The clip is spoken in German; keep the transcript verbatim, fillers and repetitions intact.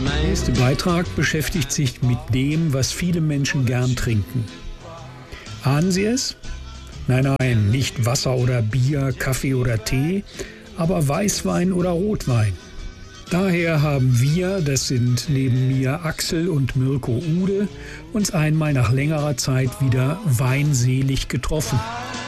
Der nächste Beitrag beschäftigt sich mit dem, was viele Menschen gern trinken. Ahnen Sie es? Nein, nein, nicht Wasser oder Bier, Kaffee oder Tee, aber Weißwein oder Rotwein. Daher haben wir, das sind neben mir Axel und Mirko Ude, uns einmal nach längerer Zeit wieder weinselig getroffen.